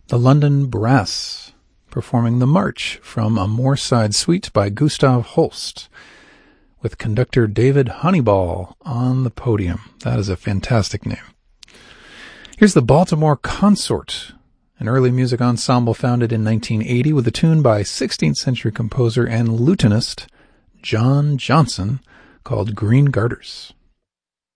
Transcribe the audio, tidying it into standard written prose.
The London Brass, performing the March from a Moorside Suite by Gustav Holst, with conductor David Honeyball on the podium. That is a fantastic name. Here's the Baltimore Consort, an early music ensemble founded in 1980 with a tune by 16th century composer and lutenist John Johnson called Green Garters.